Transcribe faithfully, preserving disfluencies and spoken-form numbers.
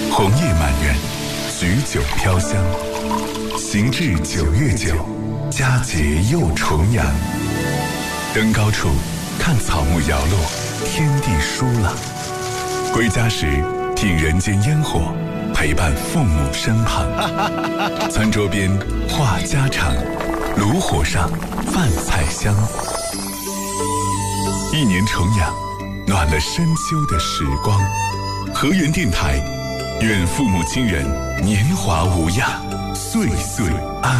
红叶满园，菊酒飘香。行至九月九，佳节又重阳。登高处看草木摇落，天地舒朗。归家时听人间烟火，陪伴父母身旁。餐桌边话家常，炉火上饭菜香。一年重阳，暖了深秋的时光。河源电台，愿父母亲人年华无恙，岁岁安。